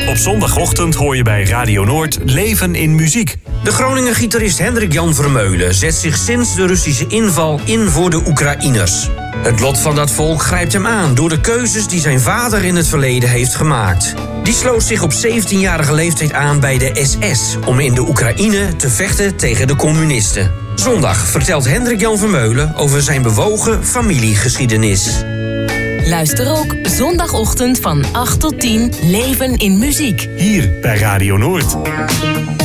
Op zondagochtend hoor je bij Radio Noord Leven in Muziek. De Groninger gitarist Hendrik-Jan Vermeulen zet zich sinds de Russische inval in voor de Oekraïners. Het lot van dat volk grijpt hem aan door de keuzes die zijn vader in het verleden heeft gemaakt. Die sloot zich op 17-jarige leeftijd aan bij de SS om in de Oekraïne te vechten tegen de communisten. Zondag vertelt Hendrik-Jan Vermeulen over zijn bewogen familiegeschiedenis. Luister ook zondagochtend van 8 tot 10 Leven in Muziek. Hier bij Radio Noord.